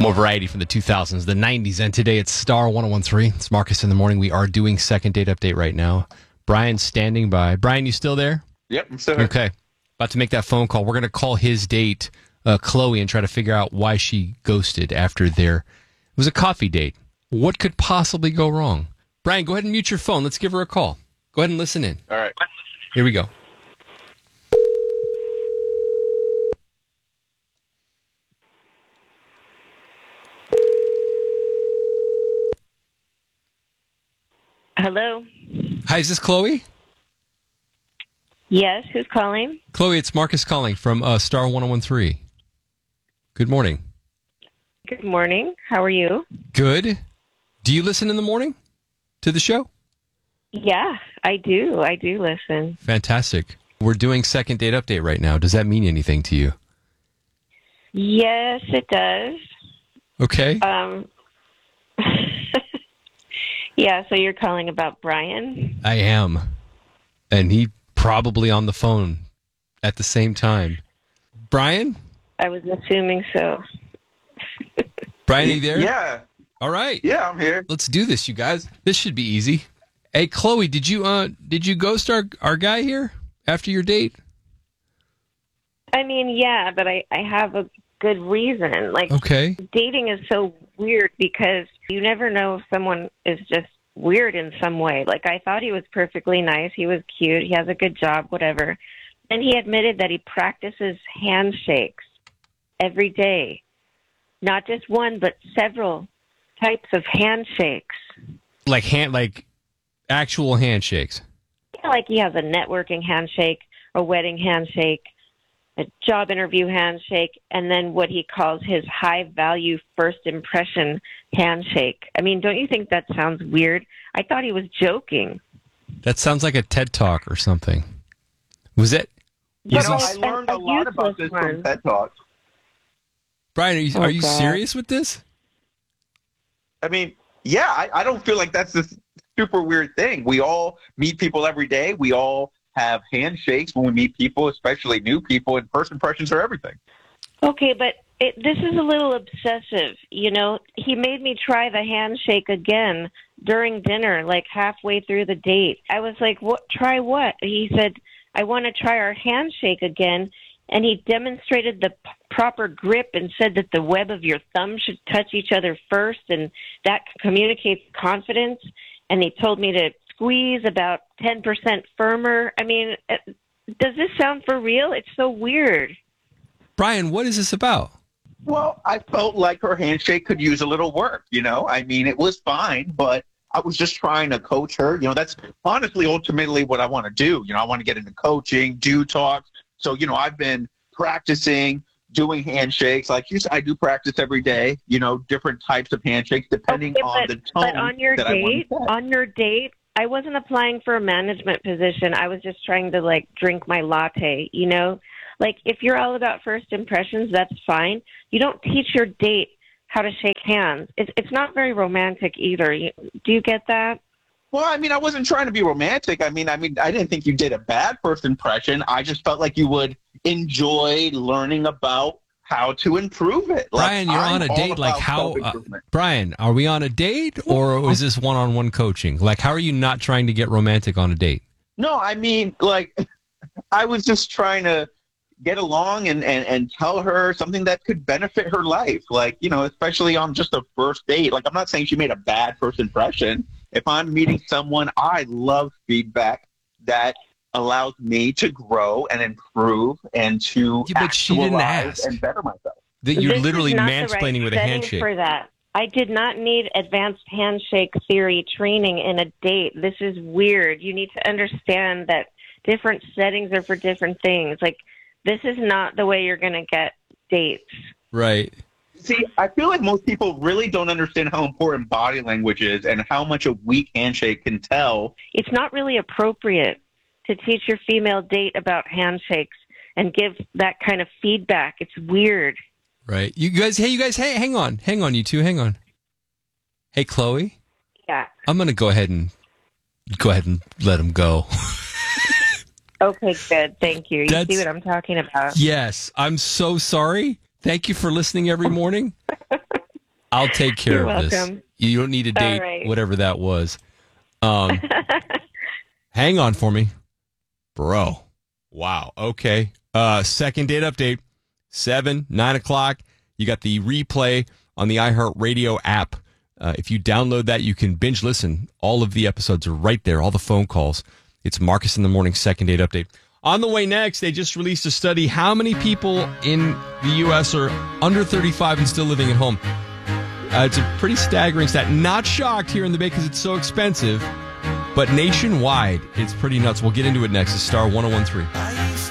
More variety from the 2000s, the 90s, and today it's Star 1013. It's Marcus in the morning. We are doing second date update right now. Brian's standing by. Brian, you still there? Yep, I'm still here. Okay. About to make that phone call. We're going to call his date, Chloe, and try to figure out why she ghosted after it was a coffee date. What could possibly go wrong? Brian, go ahead and mute your phone. Let's give her a call. Go ahead and listen in. All right. Here we go. Hello. Hi, is this Chloe? Yes, who's calling? Chloe, it's Marcus calling from Star 1013. Good morning. Good morning. How are you? Good. Do you listen in the morning to the show? Yeah, I do. I do listen. Fantastic. We're doing second date update right now. Does that mean anything to you? Yes, it does. Okay. Yeah, so you're calling about Brian? I am. And he probably on the phone at the same time. Brian? I was assuming so. Brian, are you there? Yeah. All right. Yeah, I'm here. Let's do this, you guys. This should be easy. Hey, Chloe, did you ghost our guy here after your date? I mean, yeah, but I have a good reason. Like, Okay. dating is so weird because you never know if someone is just weird in some way. Like, I thought he was perfectly nice. He was cute. He has a good job, whatever. And he admitted that he practices handshakes every day. Not just one, but several types of handshakes. Like actual handshakes. Yeah, like he has a networking handshake, a wedding handshake, a job interview handshake, and then what he calls his high-value first impression handshake. I mean, don't you think that sounds weird? I thought he was joking. That sounds like a TED Talk or something. Was it? I learned a lot about this from TED Talks. Brian, are you God. serious with this? I mean, yeah, I don't feel like that's this super weird thing. We all meet people every day. We all have handshakes when we meet people, especially new people, and first impressions are everything. Okay, but this is a little obsessive. You know, he made me try the handshake again during dinner, like halfway through the date. I was like, "What? Try what?" He said, "I want to try our handshake again." And he demonstrated the proper grip and said that the web of your thumb should touch each other first, and that communicates confidence. And he told me to squeeze about 10% firmer. I mean, does this sound for real? It's so weird. Brian, what is this about? Well, I felt like her handshake could use a little work, you know? I mean, it was fine, but I was just trying to coach her. You know, that's honestly ultimately what I want to do. You know, I want to get into coaching, do talks. So, you know, I've been practicing doing handshakes. Like you said, I do practice every day, you know, different types of handshakes depending on the tone. But on your date, I wasn't applying for a management position. I was just trying to, like, drink my latte, you know? Like, if you're all about first impressions, that's fine. You don't teach your date how to shake hands. It's not very romantic either. Do you get that? Well, I mean, I wasn't trying to be romantic. I mean, I didn't think you did a bad first impression. I just felt like you would enjoy learning about how to improve it. Brian, you're on a date. Like how? Brian, are we on a date or is this one-on-one coaching? Like, how are you not trying to get romantic on a date? No, I mean, like, I was just trying to get along and tell her something that could benefit her life. Like, you know, especially on just a first date. Like, I'm not saying she made a bad first impression. If I'm meeting someone, I love feedback that allows me to grow and improve and to but she didn't ask. and better myself. That you're This literally is not mansplaining the right with a setting handshake. for that. I did not need advanced handshake theory training in a date. This is weird. You need to understand that different settings are for different things. Like, this is not the way you're going to get dates. Right. See, I feel like most people really don't understand how important body language is and how much a weak handshake can tell. It's not really appropriate to teach your female date about handshakes and give that kind of feedback. It's weird. Right. Hey, hang on, you two, hang on. Hey, Chloe. Yeah. I'm going to go ahead and let him go. Okay, good. Thank you. You see what I'm talking about? Yes. I'm so sorry. Thank you for listening every morning. I'll take care You're of welcome. this. You don't need to date right. whatever that was. Hang on for me. Bro. Wow. Okay. Second date update. 7, 9 o'clock. You got the replay on the iHeartRadio app. If you download that, you can binge listen. All of the episodes are right there, all the phone calls. It's Marcus in the Morning second date update. On the way next, they just released a study. How many people in the U.S. are under 35 and still living at home? It's a pretty staggering stat. Not shocked here in the Bay because it's so expensive, but nationwide, it's pretty nuts. We'll get into it next. It's Star 101.3.